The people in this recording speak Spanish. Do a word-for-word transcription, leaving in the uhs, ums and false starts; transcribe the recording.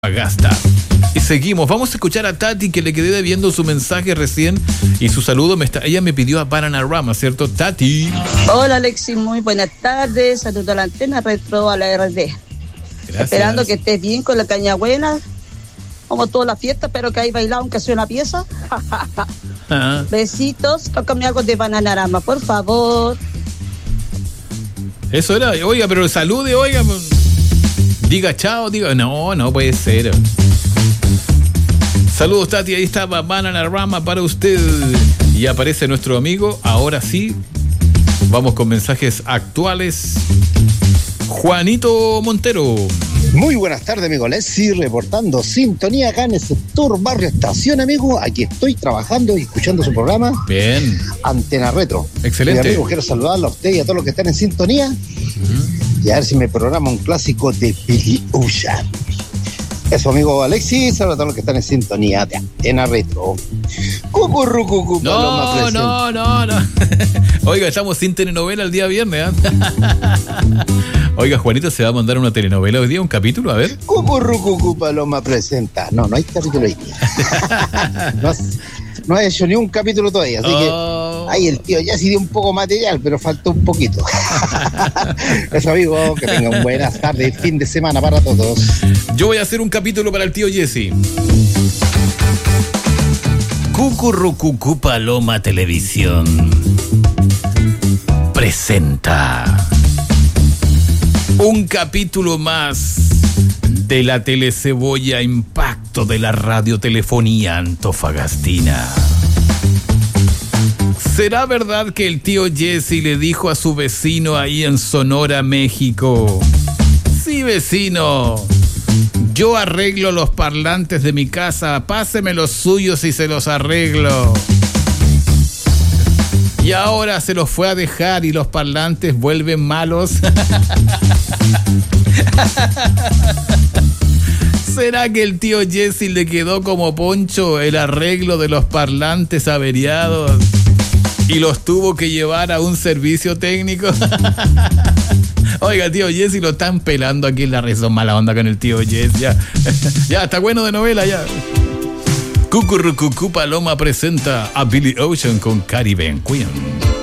Gasta. Y seguimos, vamos a escuchar a Tati, que le quedé debiendo su mensaje recién y su saludo. Me está, ella me pidió a Bananarama, ¿cierto? Tati. Hola Alexis, muy buenas tardes. Saludo a la antena retro, a la R D. Gracias. Esperando que estés bien con la caña buena, como toda la fiesta, pero que hay bailado aunque sea una pieza. Ah. Besitos, tócame algo de Bananarama, por favor. Eso era, oiga, pero salude, oiga. Diga chao, diga, no, no puede ser. Saludos, Tati, ahí estaba Bananarama para usted. Y aparece nuestro amigo, ahora sí. Vamos con mensajes actuales. Juanito Montero. Muy buenas tardes, amigo Lessi, reportando sintonía acá en el sector Barrio Estación, amigo. Aquí estoy trabajando y escuchando su programa. Bien. Antena Retro. Excelente. Mi amigo, quiero saludarlo a usted y a todos los que están en sintonía. Uh-huh. Y a ver si me programa un clásico de Billy Ocean. Eso, amigo Alexis, saludos a todos los que están en sintonía de Antena Retro. Cucurrucucu, no, no, no, no. Oiga, estamos sin telenovela el día viernes, ¿eh? Oiga, Juanito se va a mandar una telenovela hoy día, un capítulo, a ver. Cucurrucucu, Paloma presenta. No, no hay capítulo hoy día. No, no he hecho ni un capítulo todavía, así oh. que ahí el tío ya sí dio un poco material, pero faltó un poquito. Eso, amigo, que tengan buenas tardes, fin de semana para todos. Yo voy a hacer un capítulo para el tío Jesse. Cucurrucucu Paloma Televisión presenta un capítulo más de la telecebolla impacto de la radiotelefonía antofagastina. ¿Será verdad que el tío Jesse le dijo a su vecino ahí en Sonora, México: sí, vecino, yo arreglo los parlantes de mi casa, páseme los suyos y se los arreglo? Y ahora se los fue a dejar y los parlantes vuelven malos. ¿Será que el tío Jesse le quedó como Poncho el arreglo de los parlantes averiados y los tuvo que llevar a un servicio técnico? Oiga, tío Jesse, lo están pelando aquí en la red. Son mala onda con el tío Jesse. Ya, ya está bueno de novela ya. Cucurrucucu Paloma presenta a Billy Ocean con Caribbean Queen.